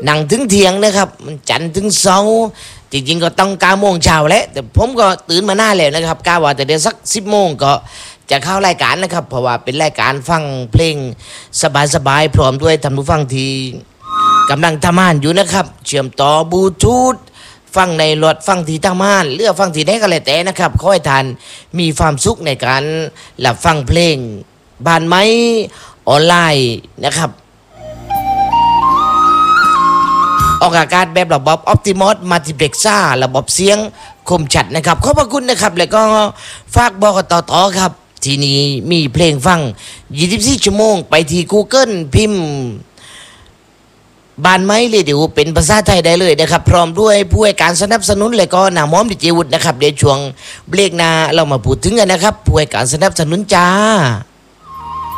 นั่งถึงเที่ยงนะครับมันจันทร์ถึงเสาร์จริงๆก็ต้อง9 โมงเช้าแล้วแต่ผมก็ตื่นมาหน้าแล้วนะครับกาว่าแต่เดี๋ยวสัก10 โมงก็จะเข้ารายการนะครับเพราะว่าเป็นรายการฟังเพลงสบายๆพร้อมด้วยท่านผู้ฟังที่กำลังทำงานอยู่นะครับเชื่อมต่อบลูทูธฟังในรถฟังที่ทำงานเลือกฟังที่ไหนก็แล้วแต่นะครับขอให้ท่านมีความสุขในการหลับฟังเพลงบ้านไม้ออนไลน์นะครับออกอากาศแบบระบบ Optimus Multiplexer ระบบเสียงคมชัดนะครับขอบพระคุณนะครับแล้วก็ฝากบอกกันต่อครับทีนี้มีเพลงฟัง24 ชั่วโมงไปที่ Google พิมพ์บ้านไม้เลยเดี๋ยวเป็นภาษาไทยได้เลยนะครับพร้อมด้วยผู้ให้การสนับสนุนและก็หน้าม้อมดิเจวุฒินะครับเดี๋ยวช่วงเบรกหน้าเรามาพูดถึงกันนะครับผู้ให้การสนับสนุนจ้า